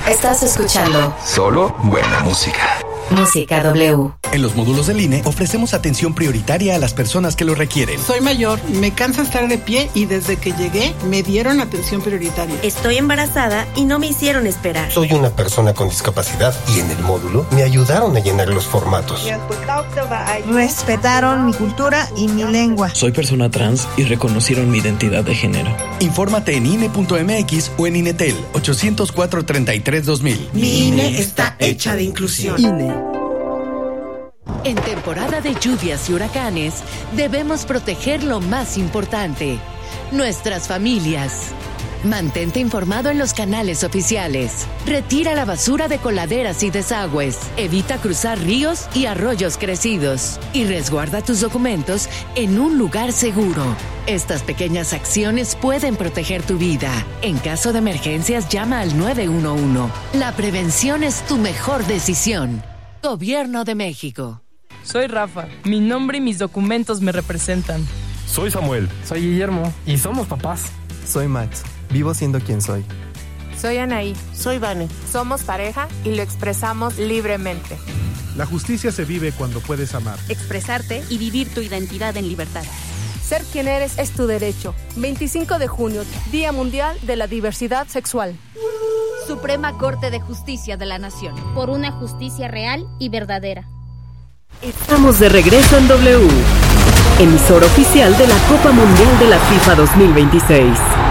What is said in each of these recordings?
Estás escuchando solo buena música. Música W. En los módulos del INE ofrecemos atención prioritaria a las personas que lo requieren. Soy mayor, me cansa estar de pie y desde que llegué me dieron atención prioritaria. Estoy embarazada y no me hicieron esperar. Soy una persona con discapacidad y en el módulo me ayudaron a llenar los formatos. Respetaron mi cultura y mi lengua. Soy persona trans y reconocieron mi identidad de género. Infórmate en INE.mx o en INETEL 804-33-2000. Mi INE está hecha de inclusión. INE. En temporada de lluvias y huracanes, debemos proteger lo más importante, nuestras familias. Mantente informado en los canales oficiales. Retira la basura de coladeras y desagües. Evita cruzar ríos y arroyos crecidos. Y resguarda tus documentos en un lugar seguro. Estas pequeñas acciones pueden proteger tu vida. En caso de emergencias, llama al 911. La prevención es tu mejor decisión. Gobierno de México. Soy Rafa. Mi nombre y mis documentos me representan. Soy Samuel. Soy Guillermo. Y somos papás. Soy Max. Vivo siendo quien soy. Soy Anaí. Soy Vane. Somos pareja y lo expresamos libremente. La justicia se vive cuando puedes amar. Expresarte y vivir tu identidad en libertad. Ser quien eres es tu derecho. 25 de junio, Día Mundial de la Diversidad Sexual. Suprema Corte de Justicia de la Nación. Por una justicia real y verdadera. Estamos de regreso en W, emisora oficial de la Copa Mundial de la FIFA 2026.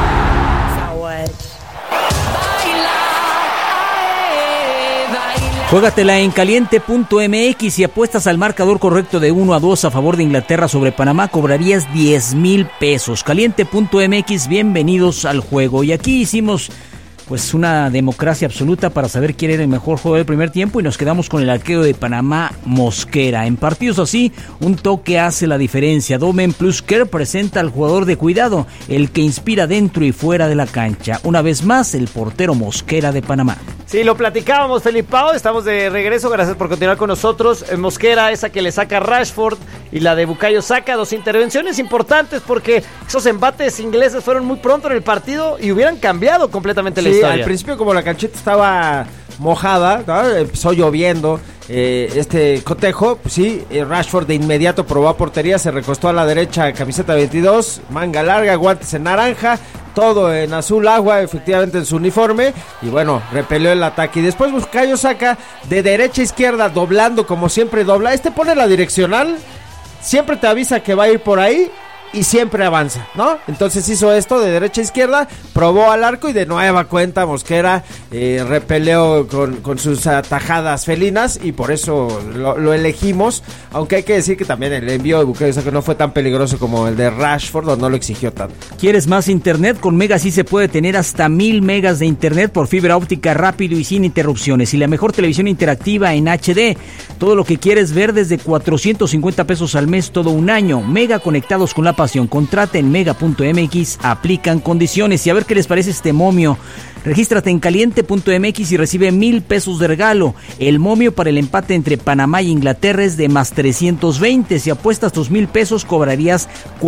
Juégatela en caliente.mx y apuestas al marcador correcto de 1-2 a favor de Inglaterra sobre Panamá, cobrarías 10,000 pesos. Caliente.mx, bienvenidos al juego. Y aquí hicimos pues una democracia absoluta para saber quién era el mejor jugador del primer tiempo y nos quedamos con el arquero de Panamá, Mosquera. En partidos así, un toque hace la diferencia. Domen Plus Care presenta al jugador de cuidado, el que inspira dentro y fuera de la cancha. Una vez más, el portero Mosquera de Panamá. Sí, lo platicábamos, Felipao, estamos de regreso, gracias por continuar con nosotros. Mosquera, esa que le saca Rashford y la de Bukayo Saka, dos intervenciones importantes porque esos embates ingleses fueron muy pronto en el partido y hubieran cambiado completamente la historia. Al principio, como la cancheta estaba mojada, ¿no? Empezó lloviendo, este cotejo, pues sí, Rashford de inmediato probó a portería, se recostó a la derecha, camiseta 22, manga larga, guantes en naranja, todo en azul agua, efectivamente en su uniforme, y bueno, repelió el ataque. Y después Bukayo Saka de derecha a izquierda, doblando como siempre dobla. Pone la direccional, siempre te avisa que va a ir por ahí y siempre avanza, ¿no? Entonces hizo esto de derecha a izquierda, probó al arco y de nueva cuenta Mosquera repeleó con sus atajadas felinas y por eso lo elegimos, aunque hay que decir que también el envío de Bukayo Saka no fue tan peligroso como el de Rashford, o no lo exigió tanto. ¿Quieres más internet? Con Mega sí se puede tener hasta 1,000 megas de internet por fibra óptica rápido y sin interrupciones, y la mejor televisión interactiva en HD, todo lo que quieres ver desde 450 pesos al mes todo un año. Mega, conectados con la pasión. Contrata en mega.mx, aplican condiciones. Y a ver qué les parece este momio. Regístrate en caliente.mx y recibe 1,000 pesos de regalo. El momio para el empate entre Panamá y Inglaterra es de más 320. Si apuestas tus 1,000 pesos, cobrarías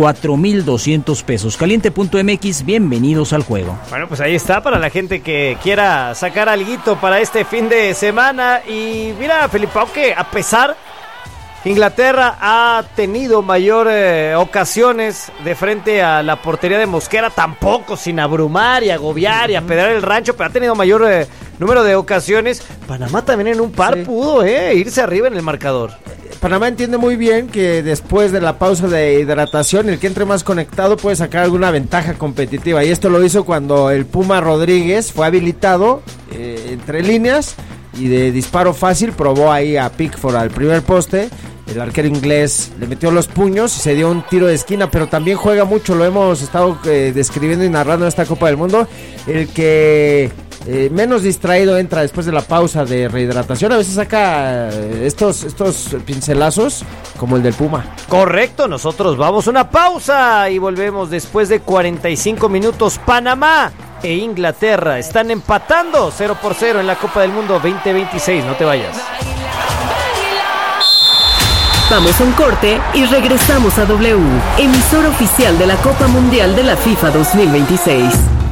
4,200 pesos. Caliente.mx, bienvenidos al juego. Bueno, pues ahí está para la gente que quiera sacar alguito para este fin de semana. Y mira, Felipao, que a pesar Inglaterra ha tenido mayor ocasiones de frente a la portería de Mosquera, tampoco sin abrumar y agobiar y apedrear el rancho, pero ha tenido mayor número de ocasiones. Panamá también en un par pudo irse arriba en el marcador. Panamá entiende muy bien que después de la pausa de hidratación, el que entre más conectado puede sacar alguna ventaja competitiva, y esto lo hizo cuando el Puma Rodríguez fue habilitado entre líneas y de disparo fácil probó ahí a Pickford al primer poste. El arquero inglés le metió los puños y se dio un tiro de esquina, pero también juega mucho, lo hemos estado describiendo y narrando en esta Copa del Mundo, el que menos distraído entra después de la pausa de rehidratación, a veces saca estos pincelazos como el del Puma. Correcto, nosotros vamos a una pausa y volvemos después de 45 minutos. Panamá e Inglaterra están empatando 0-0 en la Copa del Mundo 2026, no te vayas. Vamos a un corte y regresamos a W, emisora oficial de la Copa Mundial de la FIFA 2026.